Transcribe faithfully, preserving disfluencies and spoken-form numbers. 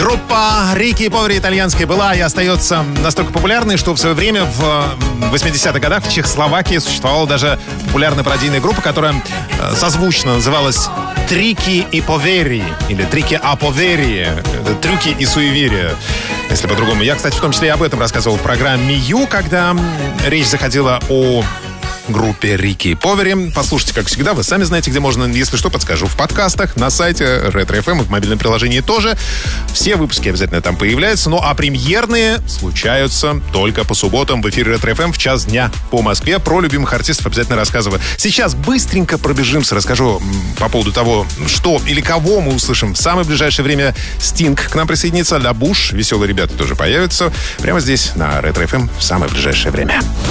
Группа Рики Повери итальянская была и остается настолько популярной, что в свое время в восьмидесятых годах в Чехословакии существовала даже популярная пародийная группа, которая созвучно называлась «Трики и поверии» или «Трики а поверии», «Трюки и суеверия», если по-другому. Я, кстати, в том числе и об этом рассказывал в программе «Ю», когда речь заходила о группе Рики Повери. Послушайте, как всегда, вы сами знаете, где можно. Если что, подскажу в подкастах, на сайте Ретро эф эм и в мобильном приложении тоже. Все выпуски обязательно там появляются. Ну, а премьерные случаются только по субботам в эфире Ретро эф эм в час дня по Москве. Про любимых артистов обязательно рассказываю. Сейчас быстренько пробежимся, расскажу по поводу того, что или кого мы услышим в самое ближайшее время. Стинг к нам присоединится, Ла Буш, веселые ребята тоже появятся прямо здесь, на Ретро эф эм в самое ближайшее время.